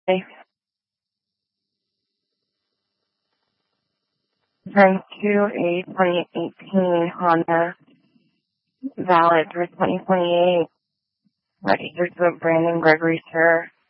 Turn to a 2018 Honda, valid through 2028. Registered to a Brandon Gregory, sir.